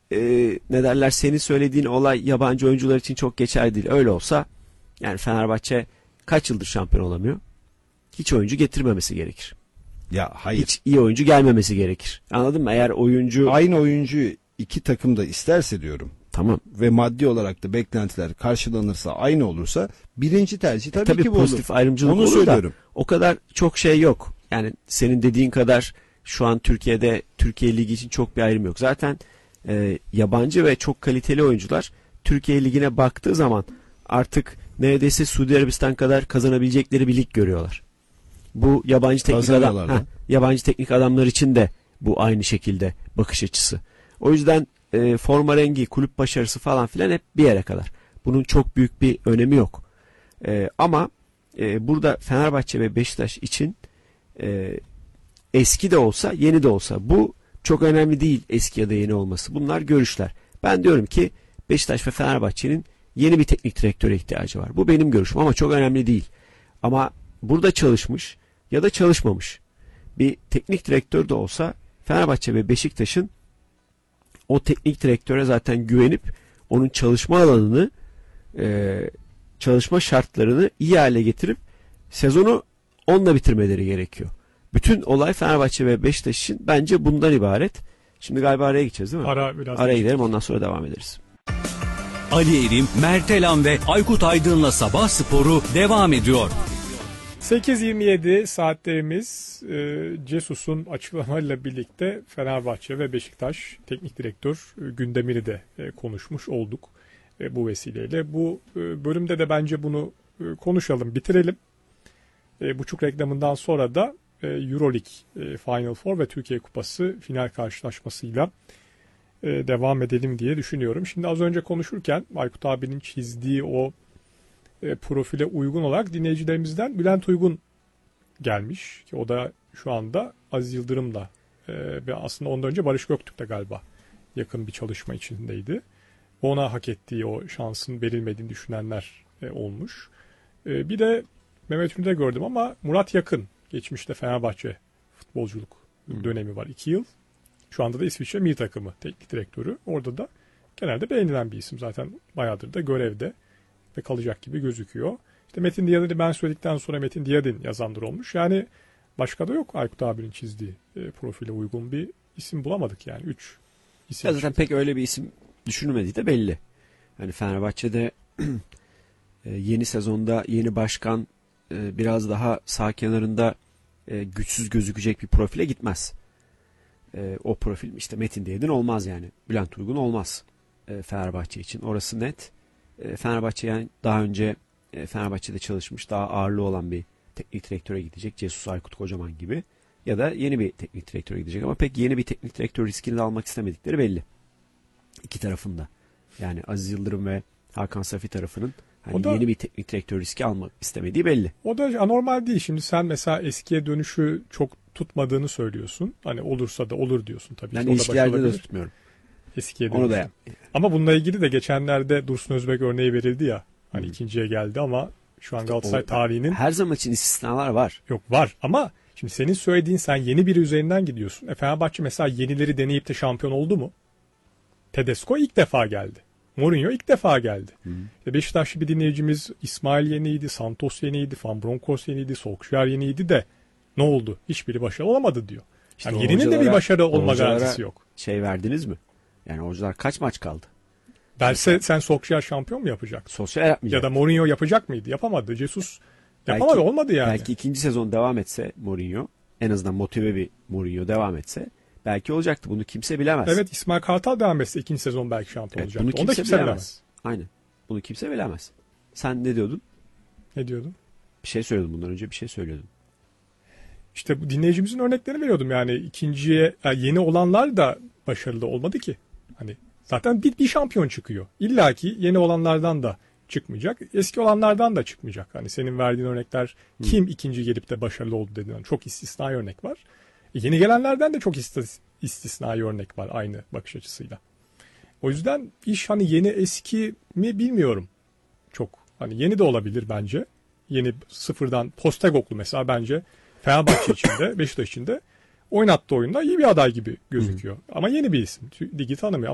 ne derler, senin söylediğin olay yabancı oyuncular için çok geçerli değil. Öyle olsa yani Fenerbahçe kaç yıldır şampiyon olamıyor? Hiç oyuncu getirmemesi gerekir. Ya hayır. Hiç iyi oyuncu gelmemesi gerekir. Anladın mı? Eğer oyuncu... Aynı oyuncuyu iki takım da isterse diyorum. Tamam. Ve maddi olarak da beklentiler karşılanırsa, aynı olursa birinci tercih tabii ki bu pozitif olur. ayrımcılık Onu olur söylüyorum. da o kadar çok şey yok. Yani senin dediğin kadar şu an Türkiye'de Türkiye Ligi için çok bir ayrım yok. Zaten yabancı ve çok kaliteli oyuncular Türkiye Ligi'ne baktığı zaman artık neredeyse Suudi Arabistan kadar kazanabilecekleri bir lig görüyorlar. Bu yabancı teknik adamlar için de bu aynı şekilde bakış açısı. O yüzden forma rengi, kulüp başarısı falan filan hep bir yere kadar. Bunun çok büyük bir önemi yok. Ama burada Fenerbahçe ve Beşiktaş için eski de olsa, yeni de olsa bu çok önemli değil, eski ya da yeni olması. Bunlar görüşler. Ben diyorum ki Beşiktaş ve Fenerbahçe'nin yeni bir teknik direktöre ihtiyacı var. Bu benim görüşüm ama çok önemli değil. Ama burada çalışmış ya da çalışmamış bir teknik direktör de olsa Fenerbahçe ve Beşiktaş'ın o teknik direktöre zaten güvenip onun çalışma alanını, çalışma şartlarını iyi hale getirip sezonu onunla bitirmeleri gerekiyor. Bütün olay Fenerbahçe ve Beşiktaş için bence bundan ibaret. Şimdi galiba araya gideceğiz değil mi? Araya gidelim, ondan sonra devam ederiz. Ali Erim, Mert Elan ve Aykut Aydın'la Sabah Sporu devam ediyor. 8.27 saatlerimiz. Cesus'un açıklamalarıyla birlikte Fenerbahçe ve Beşiktaş teknik direktör gündemini de konuşmuş olduk bu vesileyle. Bu bölümde de bence bunu konuşalım, bitirelim. Buçuk reklamından sonra da Euroleague Final Four ve Türkiye Kupası final karşılaşmasıyla devam edelim diye düşünüyorum. Şimdi az önce konuşurken Aykut abinin çizdiği o profile uygun olarak dinleyicilerimizden Bülent Uygun gelmiş. Ki o da şu anda Aziz Yıldırım'la ve aslında ondan önce Barış Göktürk'le galiba yakın bir çalışma içindeydi. Ona hak ettiği o şansın verilmediğini düşünenler olmuş. Bir de Mehmet Ünlü'de gördüm ama Murat Yakın, geçmişte Fenerbahçe futbolculuk dönemi var 2 yıl. Şu anda da İsviçre milli takımı teknik direktörü. Orada da genelde beğenilen bir isim, zaten bayağıdır da görevde ve kalacak gibi gözüküyor. İşte Metin Diyadin'i ben söyledikten sonra Metin Diyadin yazandır olmuş. Yani başka da yok Aykut abinin çizdiği profile uygun bir isim bulamadık yani. 3 isim. Ya zaten pek öyle bir isim düşünülmediği de belli. Yani Fenerbahçe'de yeni sezonda yeni başkan biraz daha sağ kenarında güçsüz gözükecek bir profile gitmez. O profil işte Metin Diyadin olmaz yani. Bülent Uygun olmaz Fenerbahçe için. Orası net. Fenerbahçe yani daha önce Fenerbahçe'de çalışmış, daha ağırlığı olan bir teknik direktöre gidecek. Cesus Aykut Kocaman gibi. Ya da yeni bir teknik direktöre gidecek ama pek yeni bir teknik direktör riskini de almak istemedikleri belli. İki tarafında. Yani Aziz Yıldırım ve Hakan Safi tarafının yeni bir teknik direktör riski almak istemediği belli. O da anormal değil. Şimdi sen mesela eskiye dönüşü çok tutmadığını söylüyorsun. Hani olursa da olur diyorsun tabii. Ben ilişkilerde de tutmuyorum. Eskiye dönüşü. Onu da ama bununla ilgili de geçenlerde Dursun Özbek örneği verildi ya. Hani ikinciye geldi ama şu an Galatasaray tarihinin... Her zaman için istisnalar var. Yok, var ama şimdi senin söylediğin, sen yeni biri üzerinden gidiyorsun. Fenerbahçe mesela yenileri deneyip de şampiyon oldu mu? Tedesco ilk defa geldi. Mourinho ilk defa geldi. Beşiktaşlı bir dinleyicimiz İsmail yeniydi, Santos yeniydi, Van Bronckhorst yeniydi, Solskjaer yeniydi de ne oldu? Hiçbiri başarılı olamadı diyor. İşte yani yeninin de bir başarı olma garantisi yok. Şey verdiniz mi? Yani hocalar kaç maç kaldı? Derse sen Solskjaer şampiyon mu yapacak? Solskjaer yapmayacak. Ya da Mourinho yapacak mıydı? Yapamadı. Jesus yapamadı, olmadı yani. Belki ikinci sezon devam etse Mourinho, en azından motive bir Mourinho devam etse belki olacaktı. Bunu kimse bilemez. Evet, İsmail Kartal devam etse ikinci sezon belki şampiyon olacaktı. Bunu kimse bilemez. Aynen. Bunu kimse bilemez. Sen ne diyordun? Ne diyordun? Bir şey söyledim, bundan önce bir şey söylüyordum. İşte bu dinleyicimizin örneklerini veriyordum yani. İkinciye yeni olanlar da başarılı olmadı ki. Hani zaten bir şampiyon çıkıyor. İlla ki yeni olanlardan da çıkmayacak. Eski olanlardan da çıkmayacak. Hani senin verdiğin örnekler, kim ikinci gelip de başarılı oldu dediğin çok istisnai örnek var. Yeni gelenlerden de çok istisnai örnek var aynı bakış açısıyla. O yüzden iş hani yeni eski mi bilmiyorum. Çok hani yeni de olabilir bence. Yeni sıfırdan Postecoglou mesela bence Fenerbahçe içinde, Beşiktaş içinde oynattığı oyunda iyi bir aday gibi gözüküyor. Ama yeni bir isim. Ligi tanımıyor.